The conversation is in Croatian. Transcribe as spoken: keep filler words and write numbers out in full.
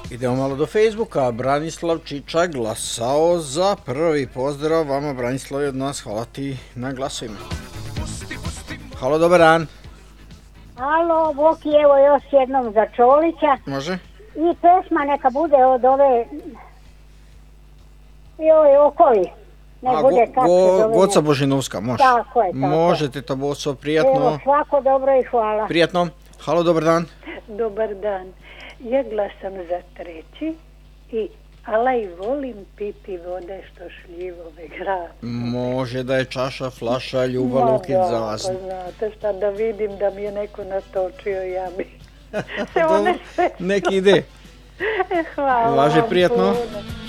Idemo malo do Facebooka. Branislav Čičak glasao za prvi pozdrav vama, Branislav, od nas. Hvala ti na glasovima. Halo, dobar dan. Halo, Boki, evo još jednom za Čolića. Može? I pesma neka bude od ove... Joj, Okovi. Ne A, bude go, kako go, se zove. Goca Božinovska, može. Tako je, tako. Možete to, Boco, prijatno. Evo, svako dobro i hvala. Prijatno. Halo, dobar dan. Dobar dan. Ja glasam za treći i ala i volim piti vode što šljivove grad. Može da je čaša, flaša, ljubav, lukit za vas. Pa znate šta, da vidim da mi je neko natočio, ja bi se Dobro, one sve... nek ide. Hvala Važe vam prijatno. puno.